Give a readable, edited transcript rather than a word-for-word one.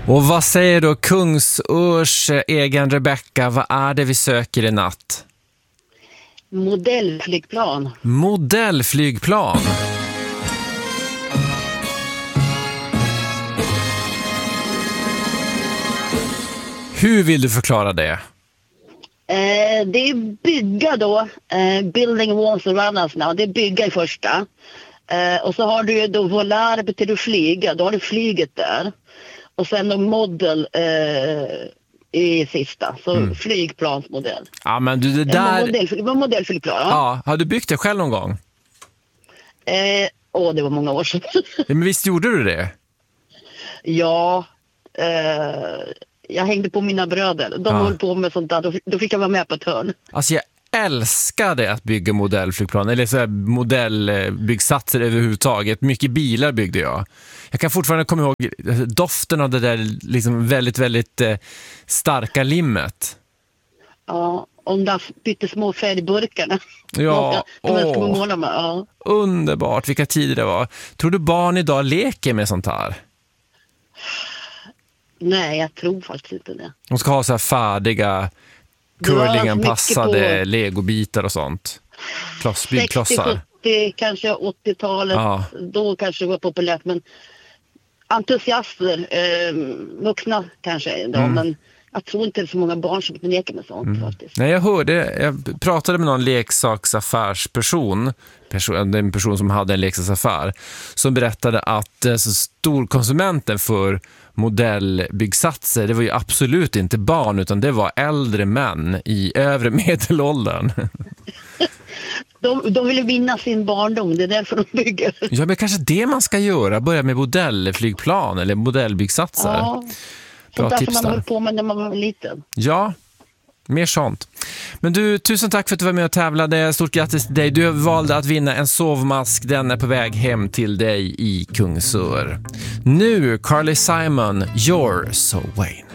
Och vad säger då Kungsörs egen Rebecca? Vad är det vi söker i natt? Modellflygplan. Modellflygplan. Hur vill du förklara det? Det är bygga då. Building walls around us now. Det är bygga i första. Och så har du ju då volar betyder flyga. Då har du flyget där. Och sen då modell i sista. Så flygplansmodell. Ja, men du, det där... Det var modellflygplan. Ja, har du byggt det själv någon gång? Det var många år sedan. Ja, men visst gjorde du det? Ja, jag hängde på mina bröder. De höll på med sånt där. Då fick jag vara med på ett hörn. Alltså jag älskade att bygga modellflygplan. Eller så här modellbyggsatser överhuvudtaget. Mycket bilar byggde jag. Jag kan fortfarande komma ihåg doften av det där liksom väldigt, väldigt starka limmet. Ja, om där bytte små färgburkarna. Ja, ja. Underbart, vilka tider det var. Tror du barn idag leker med sånt här? Nej, jag tror faktiskt inte det. De ska ha så här färdiga curlinganpassade legobitar och sånt. Byggklossar. 60, 70, kanske 80-talet. Ja. Då kanske det var populärt, men entusiaster, vuxna kanske då, men jag tror inte det är så många barn som leker med sånt faktiskt. Nej, jag pratade med någon leksaksaffärsperson, en person som hade en leksaksaffär, som berättade att storkonsumenten för modellbyggsatser, det var ju absolut inte barn, utan det var äldre män i övre medelåldern. De ville vinna sin barndom, det är därför de bygger. Ja, men kanske det man ska göra, börja med modellflygplan eller modellbyggsatser. Ja, sånt där som man höll på med när man var liten. Ja, mer sånt. Men du, tusen tack för att du var med och tävlade. Stort grattis till dig. Du valde att vinna en sovmask. Den är på väg hem till dig i Kungsör. Nu, Carly Simon, You're So Vain.